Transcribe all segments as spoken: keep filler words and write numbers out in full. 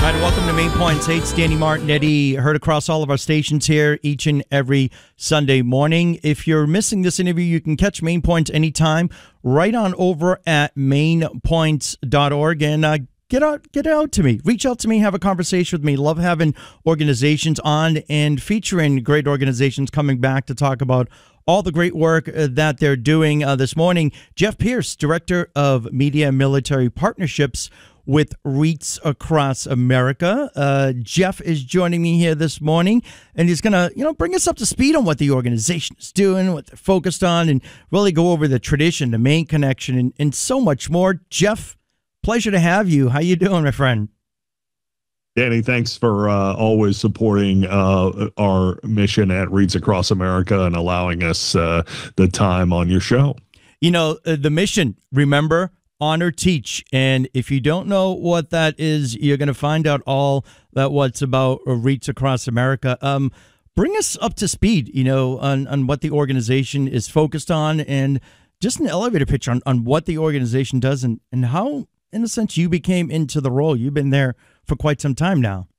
All right, welcome to Main Points. Hey, it's Danny Martinetti, heard across all of our stations here each and every Sunday morning. If you're missing this interview, you can catch Main Points anytime right on over at main points dot org. And uh, get out, get out to me. Reach out to me, have a conversation with me. Love having organizations on and featuring great organizations coming back to talk about all the great work uh, that they're doing. Uh, this morning, Jeff Pierce, Director of Media and Military Partnerships with REITs Across America. Uh, Jeff is joining me here this morning, and he's going to, you know, bring us up to speed on what the organization is doing, what they're focused on, and really go over the tradition, the Maine connection, and, and so much more. Jeff, pleasure to have you. How you doing, my friend? Danny, thanks for uh, always supporting uh, our mission at REITs Across America and allowing us uh, the time on your show. You know, uh, the mission, remember, honor, teach. And if you don't know what that is, you're going to find out all that what's about REITs Across America. Um, bring us up to speed, you know, on, on what the organization is focused on, and just an elevator pitch on, on what the organization does and, and how, in a sense, you became into the role. You've been there for quite some time now.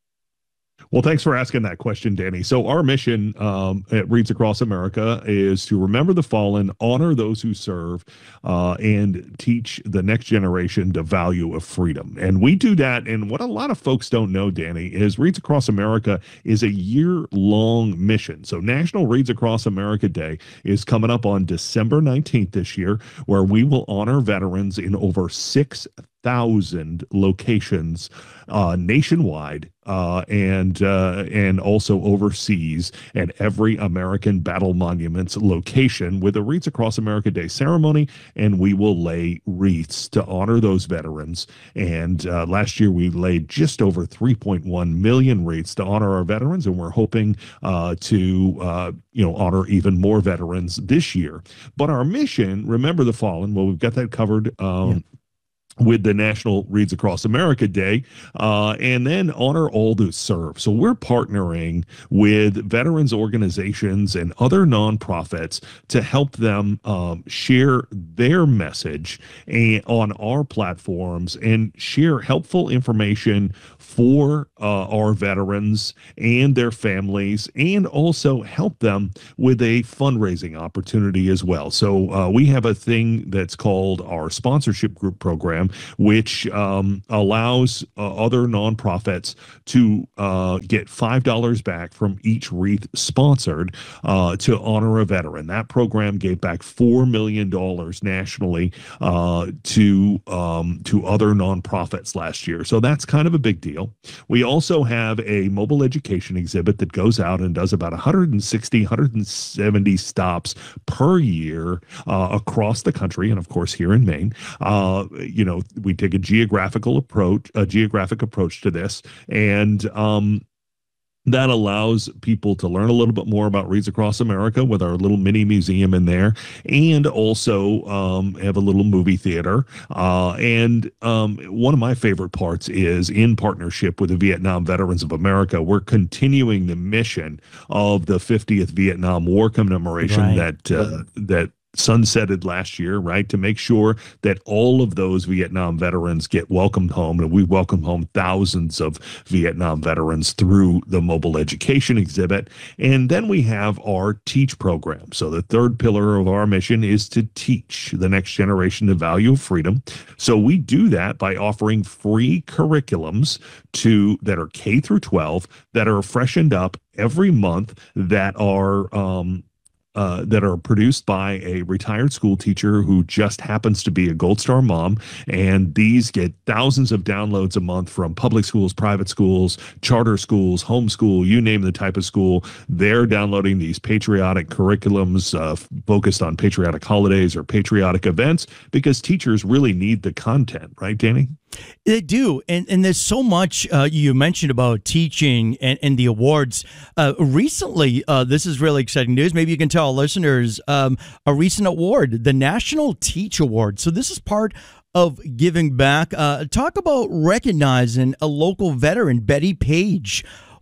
Well, thanks for asking that question, Danny. So our mission um, at REITs Across America is to remember the fallen, honor those who serve, uh, and teach the next generation the value of freedom. And we do that. And what a lot of folks don't know, Danny, is REITs Across America is a year-long mission. So National REITs Across America Day is coming up on December nineteenth this year, where we will honor veterans in over six thousand locations uh, nationwide uh, and uh, and also overseas at every American Battle Monuments location with a REITs Across America Day ceremony, and we will lay wreaths to honor those veterans. And uh, last year we laid just over three point one million wreaths to honor our veterans, and we're hoping uh, to uh, you know honor even more veterans this year. But our mission, remember the fallen. Well, we've got that covered. Um, yeah. with the National REITs Across America Day, uh, and then honor all who serve. So we're partnering with veterans organizations and other nonprofits to help them um, share their message and, on our platforms, and share helpful information for uh, our veterans and their families, and also help them with a fundraising opportunity as well. So uh, we have a thing that's called our sponsorship group program, which um, allows uh, other nonprofits to uh, get five dollars back from each wreath sponsored uh, to honor a veteran. That program gave back four million dollars nationally uh, to, um, to other nonprofits last year. So that's kind of a big deal. We also have a mobile education exhibit that goes out and does about one hundred sixty, one hundred seventy stops per year uh, across the country, and of course here in Maine. Uh, you know, we take a geographical approach, a geographic approach to this, and um, that allows people to learn a little bit more about REITs Across America with our little mini museum in there, and also um, have a little movie theater. Uh, and um, one of my favorite parts is, in partnership with the Vietnam Veterans of America, we're continuing the mission of the fiftieth Vietnam War commemoration right. that uh, that sunsetted last year, right, to make sure that all of those Vietnam veterans get welcomed home. And we welcome home thousands of Vietnam veterans through the mobile education exhibit. And then we have our Teach program. So the third pillar of our mission is to teach the next generation the value of freedom. So we do that by offering free curriculums to that are K through twelve, that are freshened up every month, that are um Uh, that are produced by a retired school teacher who just happens to be a Gold Star mom. And these get thousands of downloads a month from public schools, private schools, charter schools, homeschool, you name the type of school. They're downloading these patriotic curriculums uh, focused on patriotic holidays or patriotic events, because teachers really need the content, right, Danny? They do. And and there's so much uh, you mentioned about teaching and, and the awards. Uh, recently, uh, this is really exciting news. Maybe you can tell our listeners um, a recent award, the National Teach Award. So this is part of giving back. Uh, talk about recognizing a local veteran, Betty Page,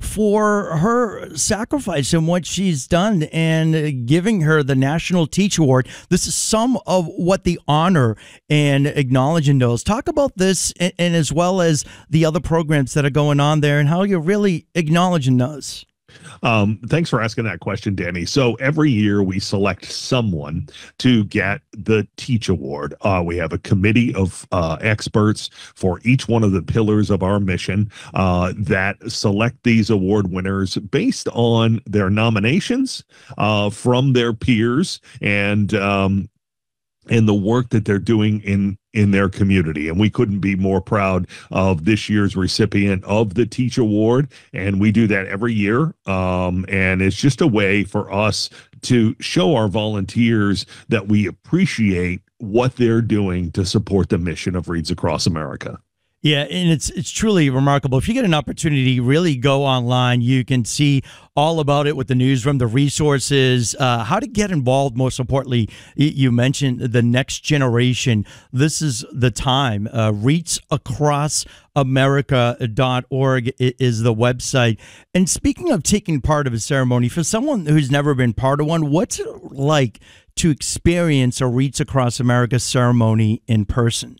for her sacrifice and what she's done and giving her the National Teach Award. This is some of what the honor and acknowledging those. Talk about this and, and as well as the other programs that are going on there and how you're really acknowledging those. Um, thanks for asking that question, Danny. So every year we select someone to get the Teach Award. Uh, we have a committee of uh, experts for each one of the pillars of our mission uh, that select these award winners based on their nominations uh, from their peers and um, and the work that they're doing in in their community. And we couldn't be more proud of this year's recipient of the Teach Award. And we do that every year. Um, and it's just a way for us to show our volunteers that we appreciate what they're doing to support the mission of Reads Across America. Yeah, and it's it's truly remarkable. If you get an opportunity, really go online. You can see all about it with the newsroom, the resources, uh, how to get involved. Most importantly, you mentioned the next generation. This is the time. Uh, reach across america dot org is the website. And speaking of taking part of a ceremony, for someone who's never been part of one, what's it like to experience a Reach Across America ceremony in person?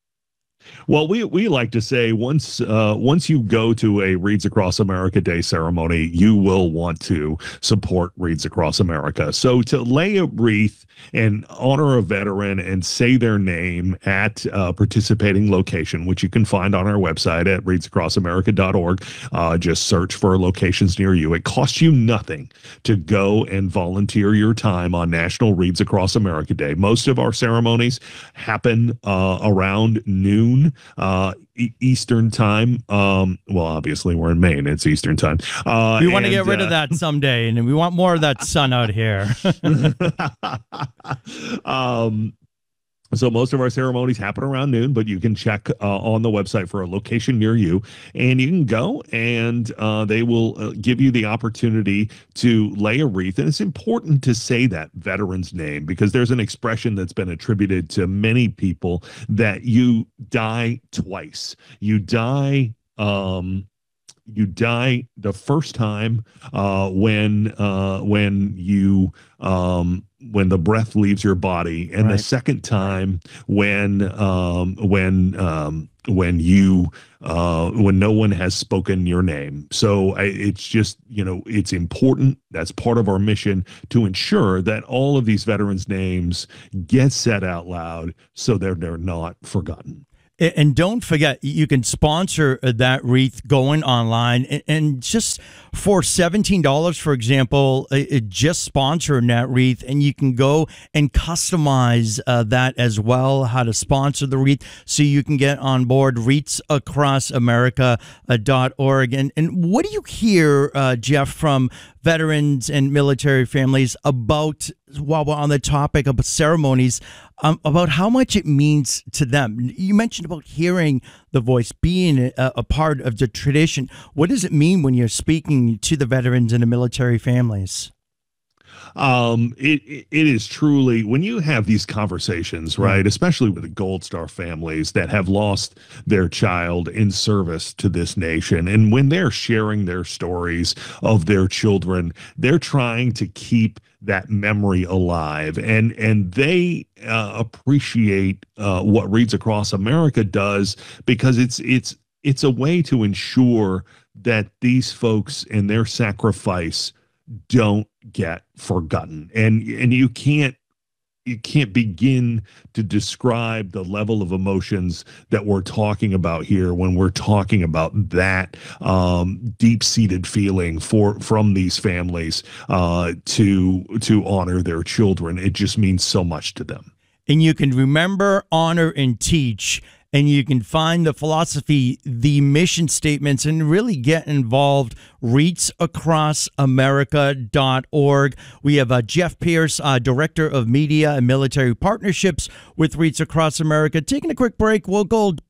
Well, we we like to say once uh, once you go to a Reads Across America Day ceremony, you will want to support Reads Across America. So to lay a wreath and honor a veteran and say their name at a participating location, which you can find on our website at reads across america dot org, uh, just search for locations near you. It costs you nothing to go and volunteer your time on National Reads Across America Day. Most of our ceremonies happen uh, around noon. Uh, e Eastern time. Um, well, obviously we're in Maine. It's Eastern time. Uh, we want to and, get rid uh, of that someday, and we want more of that sun out here. um, So most of our ceremonies happen around noon, but you can check uh, on the website for a location near you, and you can go and uh, they will uh, give you the opportunity to lay a wreath. And it's important to say that veteran's name because there's an expression that's been attributed to many people that you die twice. You die um You die the first time uh, when uh, when you um, when the breath leaves your body, and right. the second time when um, when um, when you uh, when no one has spoken your name. So I, it's just you know it's important. That's part of our mission to ensure that all of these veterans' names get said out loud so that they're not forgotten. And don't forget, you can sponsor that wreath going online. And just for seventeen dollars, for example, just sponsor that wreath. And you can go and customize uh, that as well, how to sponsor the wreath. So you can get on board reach across america dot org. And, and what do you hear, uh, Jeff, from veterans and military families about, while we're on the topic of ceremonies, um, about how much it means to them? You mentioned about hearing the voice, being a, a part of the tradition. What does it mean when you're speaking to the veterans and the military families? Um, it, it is truly, when you have these conversations, right, especially with the Gold Star families that have lost their child in service to this nation, and when they're sharing their stories of their children, they're trying to keep that memory alive, and and they uh, appreciate uh, what Reads Across America does because it's it's it's a way to ensure that these folks and their sacrifice don't get forgotten. And and you can't you can't begin to describe the level of emotions that we're talking about here when we're talking about that um, deep-seated feeling for from these families uh, to to honor their children. It just means so much to them. And you can remember, honor, and teach. And you can find the philosophy, the mission statements, and really get involved. reach across america dot org. We have uh, Jeff Pierce, uh, Director of Media and Military Partnerships with Reach Across America. Taking a quick break. We'll go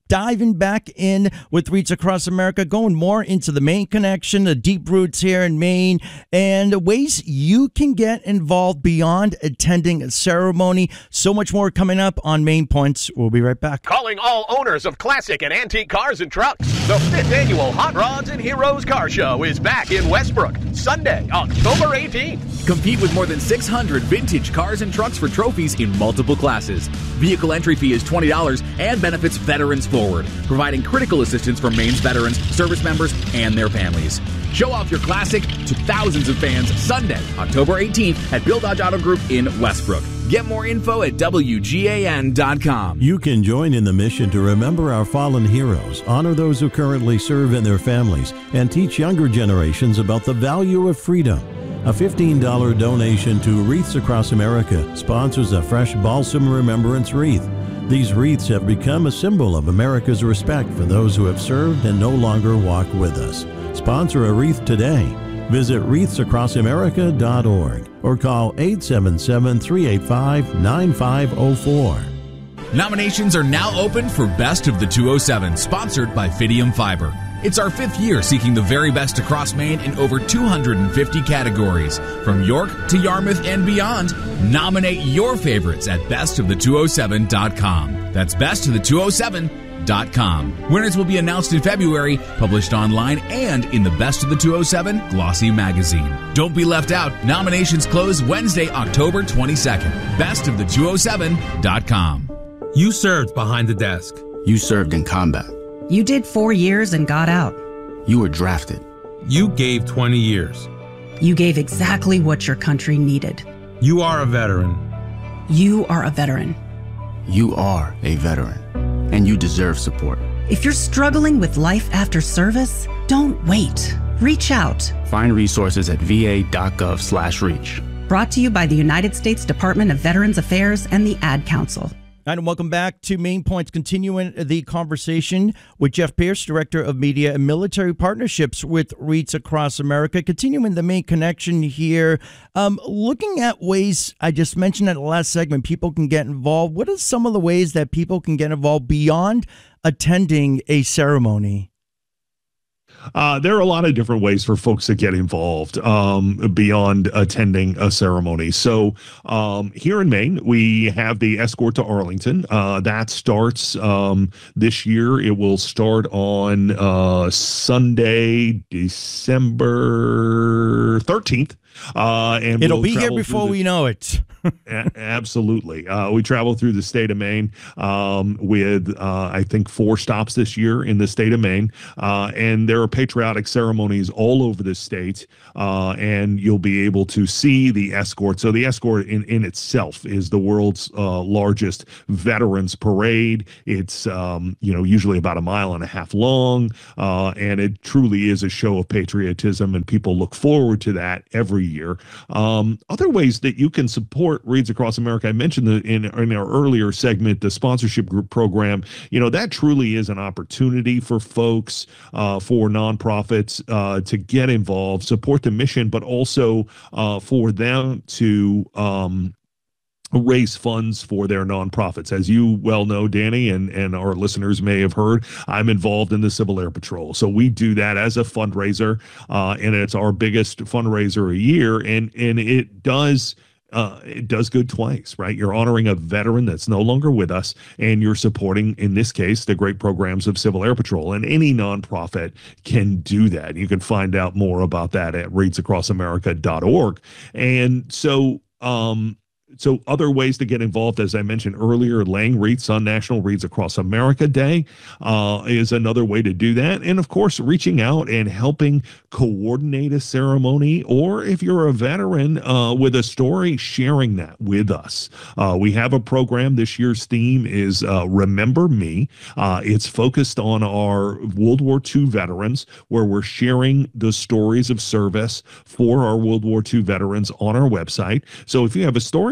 diving back in with Wreaths Across America, going more into the Maine connection, the deep roots here in Maine, and ways you can get involved beyond attending a ceremony. So much more coming up on Maine Points. We'll be right back. Calling all owners of classic and antique cars and trucks. The fifth annual Hot Rods and Heroes Car Show is back in Westbrook, Sunday, October eighteenth. Compete with more than six hundred vintage cars and trucks for trophies in multiple classes. Vehicle entry fee is twenty dollars and benefits Veterans Forward, providing critical assistance for Maine's veterans, service members, and their families. Show off your classic to thousands of fans Sunday, October eighteenth at Bill Dodge Auto Group in Westbrook. Get more info at W G A N dot com. You can join in the mission to remember our fallen heroes, honor those who currently serve and their families, and teach younger generations about the value of freedom. A fifteen dollars donation to Wreaths Across America sponsors a fresh balsam remembrance wreath. These wreaths have become a symbol of America's respect for those who have served and no longer walk with us. Sponsor a wreath today. Visit wreaths across america dot org or call eight seven seven, three eight five, nine five zero four. Nominations are now open for Best of the two oh seven, sponsored by Fidium Fiber. It's our fifth year seeking the very best across Maine in over two hundred fifty categories. From York to Yarmouth and beyond, nominate your favorites at best of the two oh seven dot com. That's best of the two oh seven dot com. Winners will be announced in February, published online and in the Best of the two oh seven Glossy magazine. Don't be left out. Nominations close Wednesday, October twenty-second. best of the two oh seven dot com. You served behind the desk. You served in combat. You did four years and got out. You were drafted. You gave twenty years. You gave exactly what your country needed. You are a veteran. You are a veteran. You are a veteran, and you deserve support. If you're struggling with life after service, don't wait. Reach out. Find resources at v a dot gov slash reach. Brought to you by the United States Department of Veterans Affairs and the Ad Council. And welcome back to Maine Points, continuing the conversation with Jeff Pierce, Director of Media and Military Partnerships with Wreaths Across America. Continuing the Maine connection here, um, looking at ways, I just mentioned at the last segment, people can get involved. What are some of the ways that people can get involved beyond attending a ceremony? Uh, there are a lot of different ways for folks to get involved um, beyond attending a ceremony. So um, here in Maine, we have the Escort to Arlington. Uh, that starts um, this year. It will start on uh, Sunday, December thirteenth. Uh, and It'll we'll be here before the- we know it. A- absolutely. Uh, we travel through the state of Maine um, with, uh, I think, four stops this year in the state of Maine. Uh, and there are patriotic ceremonies all over the state. Uh, and you'll be able to see the Escort. So the Escort in, in itself is the world's uh, largest veterans parade. It's, um, you know, usually about a mile and a half long. Uh, and it truly is a show of patriotism. And people look forward to that every year. Um, other ways that you can support Wreaths Across America, I mentioned the, in, in our earlier segment, the sponsorship group program. You know, that truly is an opportunity for folks, uh, for nonprofits uh, to get involved, support the mission, but also uh, for them to um, raise funds for their nonprofits. As you well know, Danny, and, and our listeners may have heard, I'm involved in the Civil Air Patrol. So we do that as a fundraiser, uh, and it's our biggest fundraiser a year, and, and it does Uh, it does good twice, right? You're honoring a veteran that's no longer with us, and you're supporting, in this case, the great programs of Civil Air Patrol. And any nonprofit can do that. You can find out more about that at wreaths across america dot org. And so, um, So other ways to get involved, as I mentioned earlier, laying wreaths on National Wreaths Across America Day uh, is another way to do that. And of course, reaching out and helping coordinate a ceremony, or if you're a veteran uh, with a story, sharing that with us. Uh, we have a program. This year's theme is uh, Remember Me. Uh, it's focused on our World War Two veterans, where we're sharing the stories of service for our World War Two veterans on our website. So if you have a story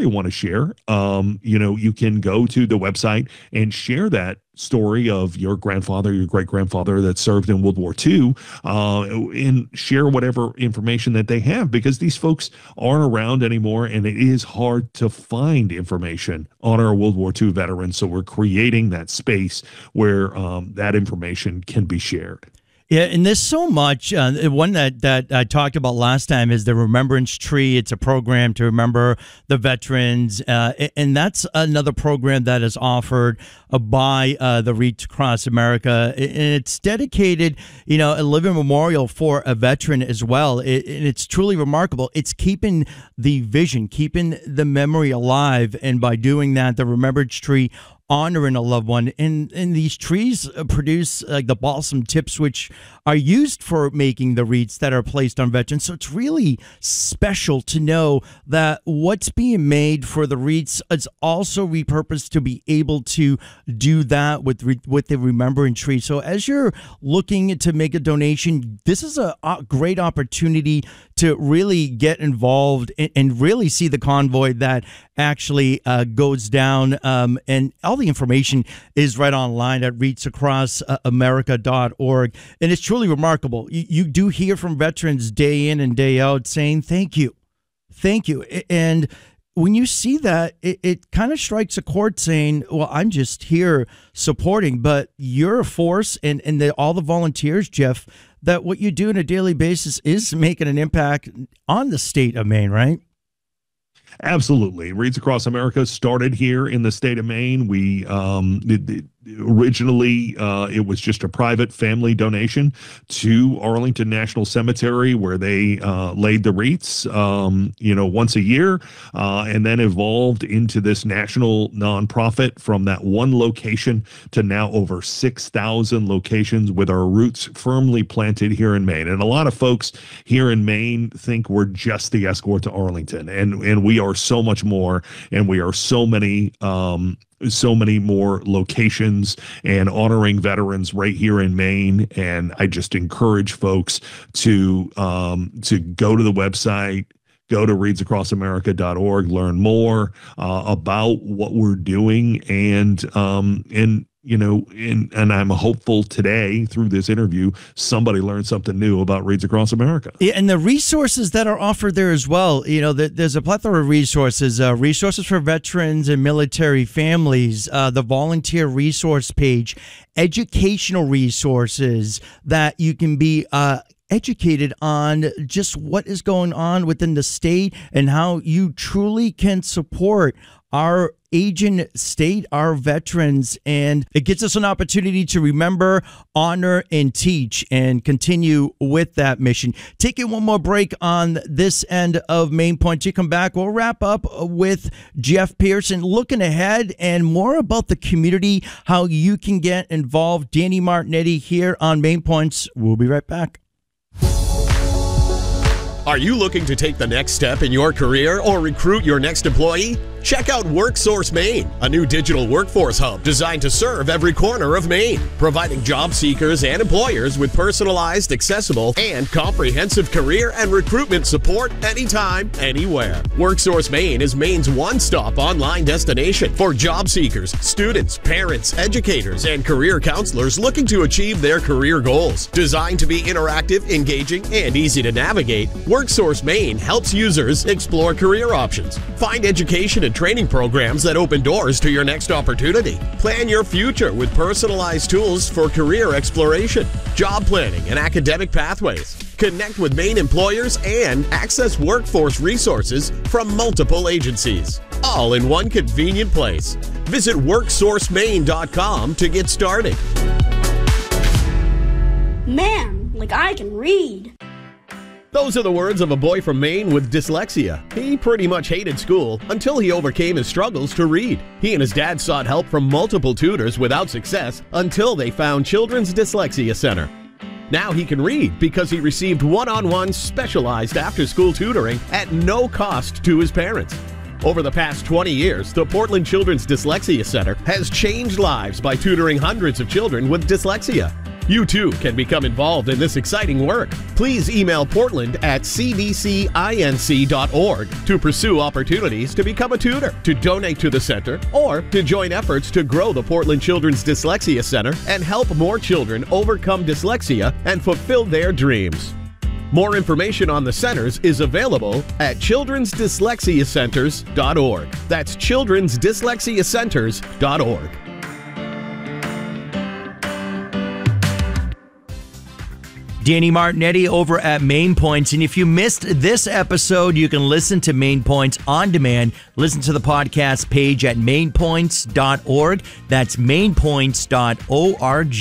you want to share, um, you know, you can go to the website and share that story of your grandfather, your great-grandfather that served in World War Two, uh, and share whatever information that they have, because these folks aren't around anymore, and it is hard to find information on our World War Two veterans. So we're creating that space where um, that information can be shared. Yeah, and there's so much. Uh, one that, that I talked about last time is the Remembrance Tree. It's a program to remember the veterans, uh, and that's another program that is offered uh, by uh, the Reach Across America. And it's dedicated, you know, a living memorial for a veteran as well. It, and it's truly remarkable. It's keeping the vision, keeping the memory alive, and by doing that, the Remembrance Tree honoring a loved one. And, and these trees produce uh, the balsam tips, which are used for making the wreaths that are placed on veterans. So it's really special to know that what's being made for the wreaths is also repurposed to be able to do that with re- with the Remembrance Tree. So as you're looking to make a donation, this is a, a great opportunity to really get involved and, and really see the convoy that actually uh, goes down. Um, and all the information is right online at reach across america dot org. And it's truly remarkable. You, you do hear from veterans day in and day out saying, thank you, thank you. And when you see that, it, it kind of strikes a chord saying, well, I'm just here supporting, but you're a force, and, and the, all the volunteers, Jeff, that what you do on a daily basis is making an impact on the state of Maine, right? Absolutely. Reads Across America started here in the state of Maine. We um, it, it, originally uh, it was just a private family donation to Arlington National Cemetery, where they uh, laid the wreaths, um, you know, once a year, uh, and then evolved into this national nonprofit from that one location to now over six thousand locations, with our roots firmly planted here in Maine. And a lot of folks here in Maine think we're just the escort to Arlington, and and we are so much more, and we are so many um so many more locations and honoring veterans right here in Maine. And I just encourage folks to um to go to the website, go to reads across america dot org, learn more uh, about what we're doing, and um and you know, and, and I'm hopeful today through this interview, somebody learned something new about Reads Across America. Yeah, and the resources that are offered there as well. You know, the, there's a plethora of resources, uh, resources for veterans and military families, uh, the volunteer resource page, educational resources that you can be uh, educated on just what is going on within the state and how you truly can support our aging state, our veterans. And it gives us an opportunity to remember, honor, and teach, and continue with that mission. Taking one more break on this end of Main Point. You come back, we'll wrap up with Jeff Pearson, looking ahead and more about the community, how you can get involved. Danny Martinetti here on Main Points. We'll be right back. Are you looking to take the next step in your career or recruit your next employee? Check out WorkSource Maine, a new digital workforce hub designed to serve every corner of Maine, providing job seekers and employers with personalized, accessible, and comprehensive career and recruitment support anytime, anywhere. WorkSource Maine is Maine's one-stop online destination for job seekers, students, parents, educators, and career counselors looking to achieve their career goals. Designed to be interactive, engaging, and easy to navigate, WorkSource Maine helps users explore career options, find education and training programs that open doors to your next opportunity. Plan your future with personalized tools for career exploration, job planning, and academic pathways. Connect with Maine employers and access workforce resources from multiple agencies, all in one convenient place. Visit work source maine dot com to get started. Man, like I can read. Those are the words of a boy from Maine with dyslexia. He pretty much hated school until he overcame his struggles to read. He and his dad sought help from multiple tutors without success until they found Children's Dyslexia Center. Now he can read because he received one-on-one specialized after-school tutoring at no cost to his parents. Over the past twenty years, the Portland Children's Dyslexia Center has changed lives by tutoring hundreds of children with dyslexia. You too can become involved in this exciting work. Please email Portland at c d c inc dot org to pursue opportunities to become a tutor, to donate to the center, or to join efforts to grow the Portland Children's Dyslexia Center and help more children overcome dyslexia and fulfill their dreams. More information on the centers is available at children's dyslexia centers dot org. That's children's dyslexia centers dot org. Danny Martinetti over at Main Points. And if you missed this episode, you can listen to Main Points on demand. Listen to the podcast page at main points dot org. That's main points dot org.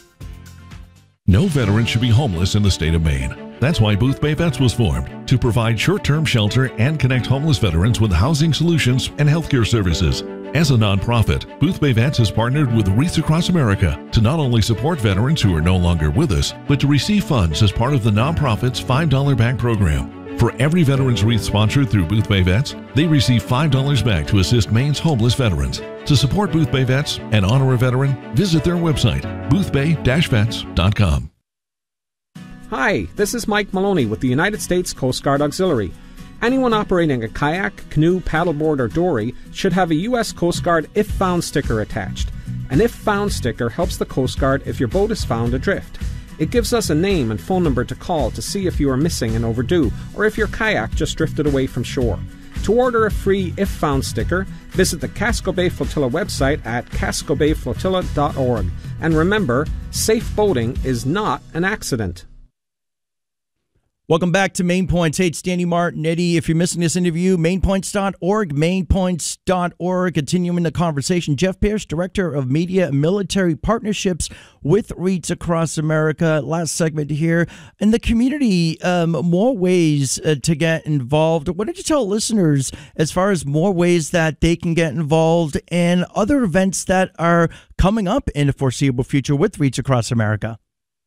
No veteran should be homeless in the state of Maine. That's why Boothbay Vets was formed, to provide short-term shelter and connect homeless veterans with housing solutions and healthcare services. As a nonprofit, Boothbay Vets has partnered with Wreaths Across America to not only support veterans who are no longer with us, but to receive funds as part of the nonprofit's five dollar back program. For every Veterans Wreath sponsored through Boothbay Vets, they receive five dollars back to assist Maine's homeless veterans. To support Boothbay Vets and honor a veteran, visit their website, boothbay dash vets dot com. Hi, this is Mike Maloney with the United States Coast Guard Auxiliary. Anyone operating a kayak, canoe, paddleboard, or dory should have a U S Coast Guard If Found sticker attached. An If Found sticker helps the Coast Guard if your boat is found adrift. It gives us a name and phone number to call to see if you are missing and overdue, or if your kayak just drifted away from shore. To order a free If Found sticker, visit the Casco Bay Flotilla website at casco bay flotilla dot org. And remember, safe boating is not an accident. Welcome back to Main Points. Hey, it's Danny Martinetti. If you're missing this interview, main points dot org, main points dot org. Continuing the conversation, Jeff Pierce, Director of Media and Military Partnerships with Wreaths Across America. Last segment here. In the community, um, more ways uh, to get involved. What did you tell listeners as far as more ways that they can get involved and other events that are coming up in the foreseeable future with Wreaths Across America?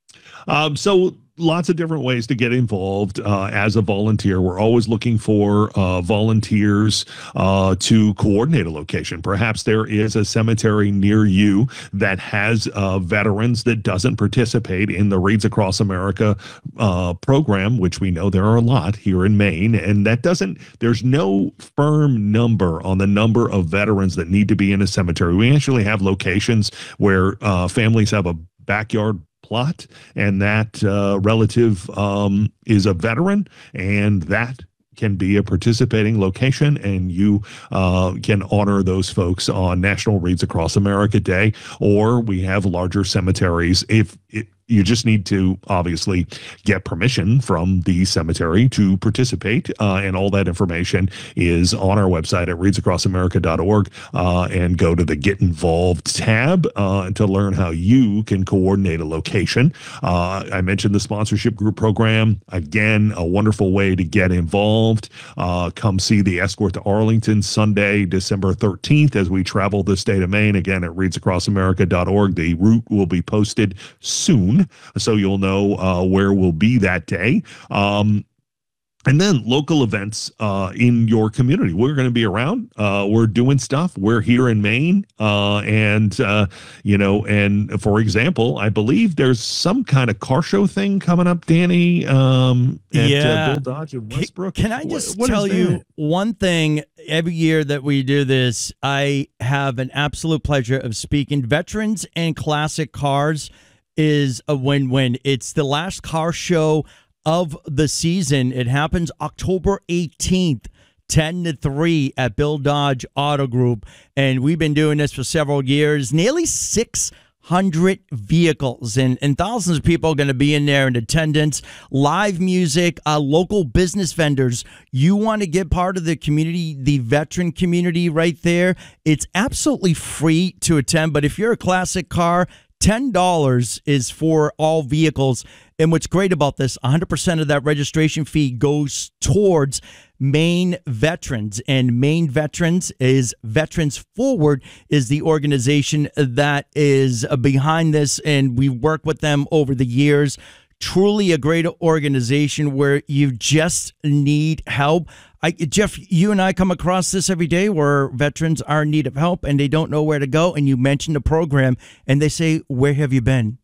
Um, so lots of different ways to get involved uh, as a volunteer. We're always looking for uh, volunteers uh, to coordinate a location. Perhaps there is a cemetery near you that has uh, veterans that doesn't participate in the Wreaths Across America uh, program, which we know there are a lot here in Maine. And that doesn't, there's no firm number on the number of veterans that need to be in a cemetery. We actually have locations where uh, families have a backyard plot, and that uh, relative um, is a veteran, and that can be a participating location, and you uh, can honor those folks on National Wreaths Across America Day, or we have larger cemeteries. If it, you just need to obviously get permission from the cemetery to participate, uh, and all that information is on our website at wreaths across america dot org, uh, and go to the Get Involved tab uh, to learn how you can coordinate a location. Uh, I mentioned the sponsorship group program. Again, a wonderful way to get involved. Uh, come see the Escort to Arlington Sunday, December thirteenth, as we travel the state of Maine. Again, at wreaths across america dot org. The route will be posted soon, so you'll know uh, where we'll be that day. Um, and then local events uh, in your community. We're going to be around. Uh, we're doing stuff. We're here in Maine. Uh, and, uh, you know, and for example, I believe there's some kind of car show thing coming up, Danny, um, at yeah. uh, Bill Dodge in Westbrook. Can, can I just what, what tell you one thing? Every year that we do this, I have an absolute pleasure of speaking. Veterans and classic cars is a win-win. It's the last car show of the season. It happens October eighteenth, ten to three at Bill Dodge Auto Group. And we've been doing this for several years. Nearly six hundred vehicles and, and thousands of people are going to be in there in attendance. Live music, uh, local business vendors. You want to get part of the community, the veteran community right there. It's absolutely free to attend. But if you're a classic car, ten dollars is for all vehicles. And what's great about this, one hundred percent of that registration fee goes towards Maine Veterans. And Maine Veterans is Veterans Forward is the organization that is behind this. And we work with them over the years. Truly a great organization where you just need help. I, Jeff, you and I come across this every day where veterans are in need of help and they don't know where to go. And you mention the program and they say, where have you been?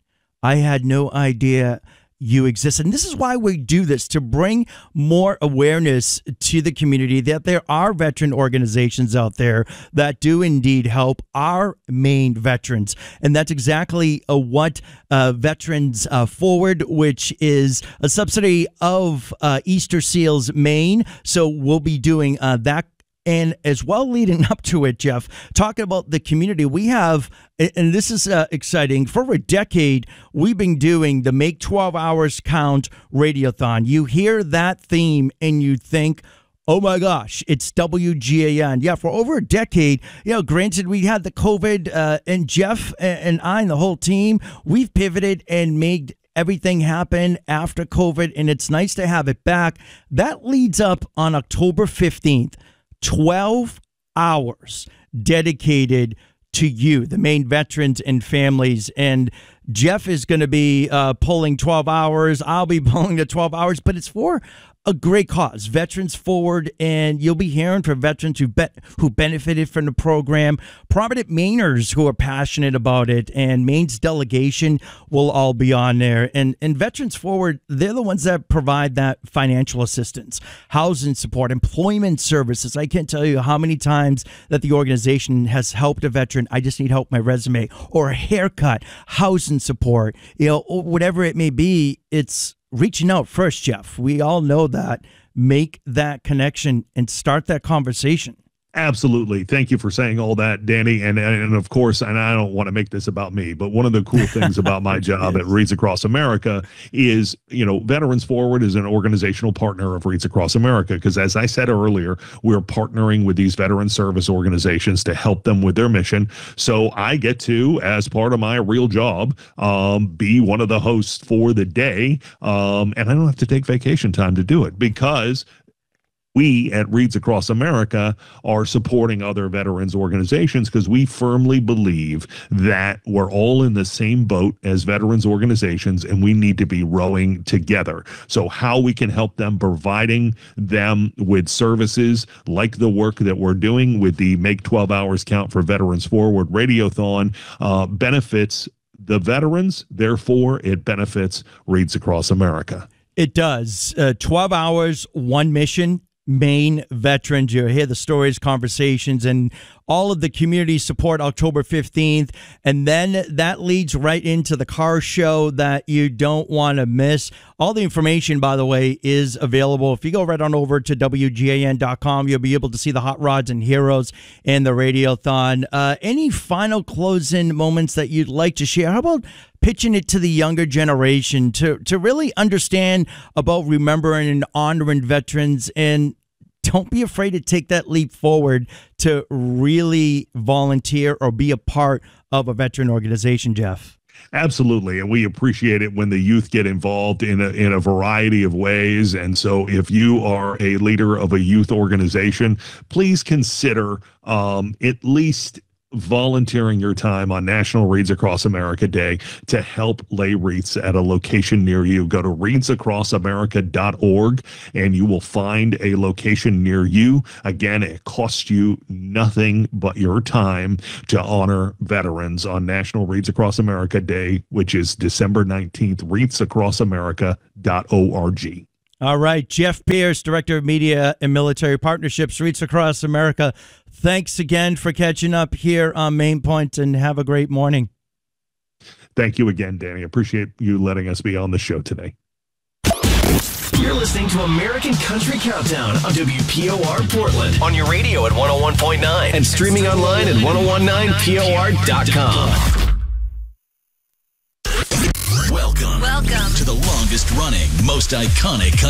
I had no idea you exist. And this is why we do this, to bring more awareness to the community that there are veteran organizations out there that do indeed help our Maine veterans. And that's exactly uh, what uh, Veterans uh, Forward, which is a subsidy of uh, Easter Seals Maine. So we'll be doing uh, that. And as well, leading up to it, Jeff, talking about the community, we have, and this is uh, exciting, for a decade, we've been doing the Make twelve Hours Count Radiothon. You hear that theme and you think, oh my gosh, it's W G A N. Yeah, for over a decade, you know, granted, we had the COVID, uh, and Jeff and I and the whole team, we've pivoted and made everything happen after COVID, and it's nice to have it back. That leads up on October fifteenth. twelve hours dedicated to you, the Maine veterans and families. And Jeff is going to be uh, pulling twelve hours. I'll be pulling the twelve hours, but it's for a great cause, Veterans Forward, and you'll be hearing from veterans who be- who benefited from the program, prominent Mainers who are passionate about it, and Maine's delegation will all be on there. And, and Veterans Forward, they're the ones that provide that financial assistance, housing support, employment services. I can't tell you how many times that the organization has helped a veteran. I just need help with my resume, or a haircut, housing support, you know, whatever it may be. It's reaching out first, Jeff. We all know that. Make that connection and start that conversation. Absolutely. Thank you for saying all that, Danny. And, and of course, and I don't want to make this about me, but one of the cool things about my job at Reads Across America is, you know, Veterans Forward is an organizational partner of Reads Across America, because as I said earlier, we're partnering with these veteran service organizations to help them with their mission. So I get to, as part of my real job, um, be one of the hosts for the day. Um, and I don't have to take vacation time to do it, because we at Reads Across America are supporting other veterans organizations, because we firmly believe that we're all in the same boat as veterans organizations, and we need to be rowing together. So how we can help them, providing them with services like the work that we're doing with the Make twelve Hours Count for Veterans Forward Radiothon, uh, benefits the veterans. Therefore, it benefits Reads Across America. It does. Uh, twelve hours, one mission. Maine veterans. You hear the stories, conversations, and all of the community support October fifteenth. And then that leads right into the car show that you don't want to miss. All the information, by the way, is available. If you go right on over to W G A N dot com, you'll be able to see the hot rods and heroes and the Radiothon. Uh, any final closing moments that you'd like to share? How about pitching it to the younger generation to, to really understand about remembering and honoring veterans, and don't be afraid to take that leap forward to really volunteer or be a part of a veteran organization, Jeff? Absolutely. And we appreciate it when the youth get involved in a, in a variety of ways. And so if you are a leader of a youth organization, please consider um, at least volunteering your time on National Reads Across America Day to help lay wreaths at a location near you. Go to reads across america dot org and you will find a location near you. Again, it costs you nothing but your time to honor veterans on National Reads Across America Day, which is December nineteenth, reads across america dot org. All right. Jeff Pierce, Director of Media and Military Partnerships, Reads Across America. Thanks again for catching up here on Main Point, and have a great morning. Thank you again, Danny. Appreciate you letting us be on the show today. You're listening to American Country Countdown on W P O R Portland. On your radio at one oh one point nine and streaming online at ten nineteen P O R dot com. Welcome. Welcome to the longest running, most iconic